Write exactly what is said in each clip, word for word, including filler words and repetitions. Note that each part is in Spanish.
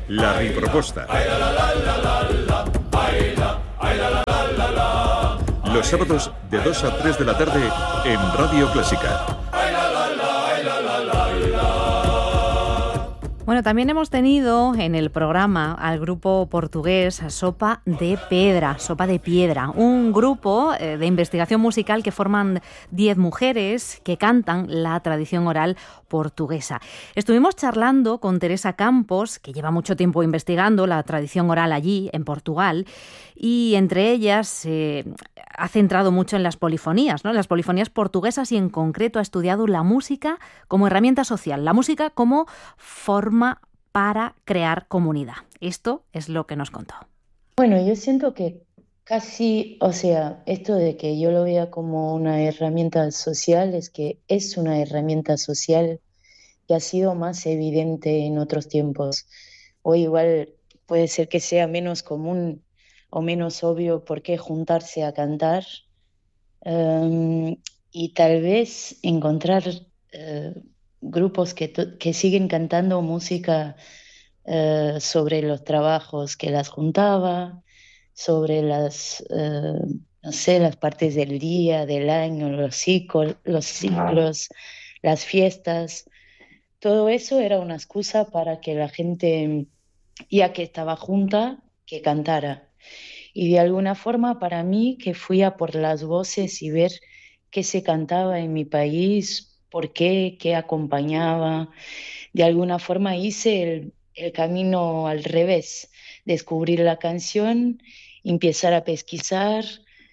La Riproposta. Los sábados de dos a tres de la tarde en Radio Clásica. Bueno, también hemos tenido en el programa al grupo portugués Sopa de Pedra, Sopa de Piedra, un grupo eh, de investigación musical que forman diez mujeres que cantan la tradición oral portuguesa. Estuvimos charlando con Teresa Campos, que lleva mucho tiempo investigando la tradición oral allí, en Portugal, y entre ellas eh, ha centrado mucho en las polifonías, ¿no? Las polifonías portuguesas, y en concreto ha estudiado la música como herramienta social, la música como forma para crear comunidad. Esto es lo que nos contó. Bueno, yo siento que casi, o sea, esto de que yo lo vea como una herramienta social, es que es una herramienta social que ha sido más evidente en otros tiempos. Hoy igual puede ser que sea menos común o menos obvio por qué juntarse a cantar, um, y tal vez encontrar uh, grupos que, to- que siguen cantando música uh, sobre los trabajos que las juntaba, sobre las, uh, no sé, las partes del día, del año, los ciclos, los ciclos, las fiestas. Todo eso era una excusa para que la gente, ya que estaba junta, que cantara. Y de alguna forma para mí, que fui a por las voces y ver qué se cantaba en mi país, por qué, qué acompañaba, de alguna forma hice el, el camino al revés: descubrir la canción, empezar a pesquisar,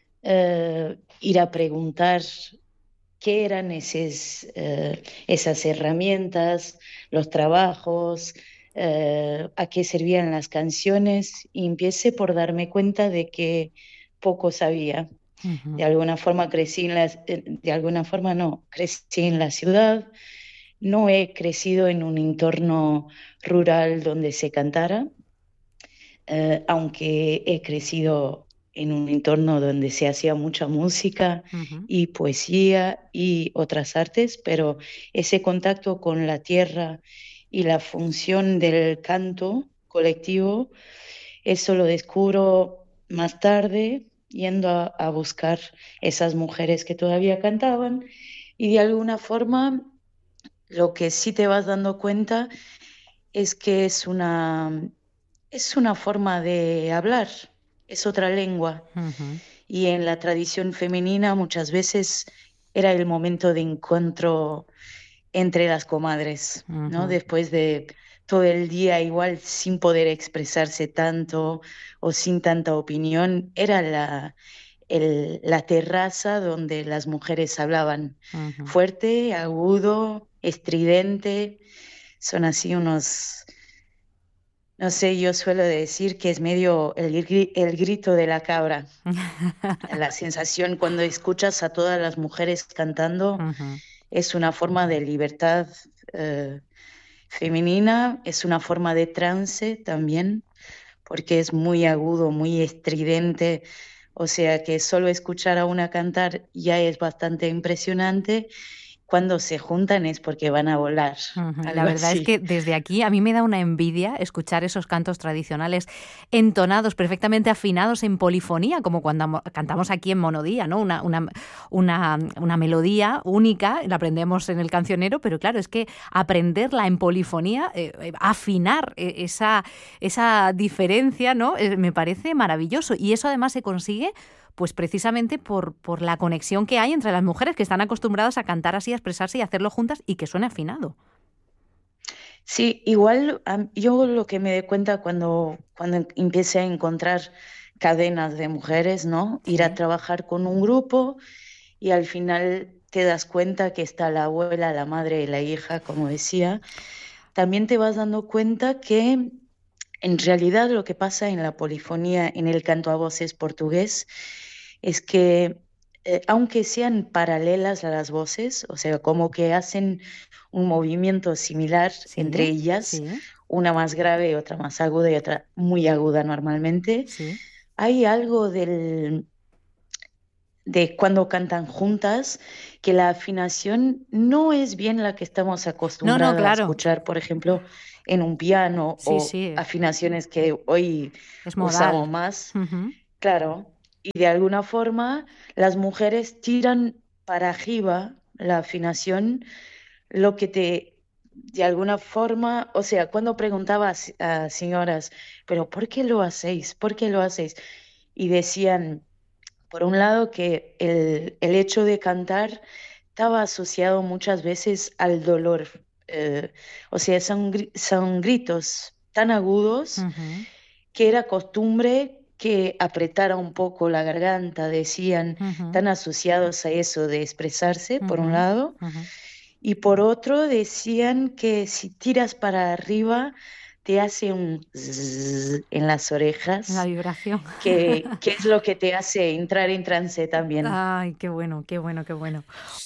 eh, ir a preguntar qué eran eses, eh, esas herramientas, los trabajos, eh, a qué servían las canciones, y empecé por darme cuenta de que poco sabía. Uh-huh. De alguna forma crecí en la, eh, de alguna forma no, crecí en la ciudad, no he crecido en un entorno rural donde se cantara, eh, aunque he crecido en un entorno donde se hacía mucha música Uh-huh. y poesía y otras artes, pero ese contacto con la tierra y la función del canto colectivo, eso lo descubro más tarde, yendo a, a buscar esas mujeres que todavía cantaban, y de alguna forma lo que sí te vas dando cuenta es que es una, es una forma de hablar, es otra lengua. Uh-huh. Y en la tradición femenina muchas veces era el momento de encuentro entre las comadres, ¿no? Uh-huh. Después de todo el día igual sin poder expresarse tanto o sin tanta opinión, era la, el- la terraza donde las mujeres hablaban Uh-huh. fuerte, agudo, estridente. Son así unos, no sé, yo suelo decir que es medio el, gri- el grito de la cabra. La sensación cuando escuchas a todas las mujeres cantando Uh-huh. es una forma de libertad eh, femenina, es una forma de trance también, porque es muy agudo, muy estridente, o sea que solo escuchar a una cantar ya es bastante impresionante. Cuando se juntan es porque van a volar, Ujú. La algo verdad es que así. desde aquí a mí me da una envidia escuchar esos cantos tradicionales entonados, perfectamente afinados en polifonía, como cuando amo- cantamos aquí en monodía, ¿no? Una, una, una, una melodía única, la aprendemos en el cancionero, pero claro, es que aprenderla en polifonía, eh, eh, afinar eh, esa, esa diferencia, ¿no? Eh, me parece maravilloso. Y eso además se consigue pues precisamente por, por la conexión que hay entre las mujeres que están acostumbradas a cantar así, a expresarse y a hacerlo juntas y que suene afinado. Sí, igual am- yo lo que me doy cuenta cuando, cuando em- empecé a encontrar cadenas de mujeres, ¿no? Ir a Sí. trabajar con un grupo y al final te das cuenta que está la abuela, la madre y la hija, como decía. También te vas dando cuenta que en realidad lo que pasa en la polifonía, en el canto a voces portugués, es que eh, aunque sean paralelas a las voces, o sea, como que hacen un movimiento similar Sí, entre ellas, sí, una más grave, otra más aguda y otra muy aguda normalmente, sí. hay algo del, de cuando cantan juntas, que la afinación no es bien la que estamos No, no, acostumbrados a claro. escuchar, por ejemplo, en un piano Sí, o sí, afinaciones que hoy es usamos modal. más. Ujú. Claro, y de alguna forma las mujeres tiran para arriba la afinación, lo que te, de alguna forma, o sea, cuando preguntaba a, s- a señoras, pero ¿por qué lo hacéis? ¿Por qué lo hacéis? Y decían, por un lado, que el, el hecho de cantar estaba asociado muchas veces al dolor. eh, o sea, son, gri- son gritos tan agudos Ujú, que era costumbre que apretara un poco la garganta, decían, ujú, tan asociados a eso de expresarse, por un ujú, lado, ujú. y por otro decían que si tiras para arriba te hace un zzzz en las La orejas, vibración. que, que es lo que te hace entrar en trance también. Ay, qué bueno, qué bueno, qué bueno.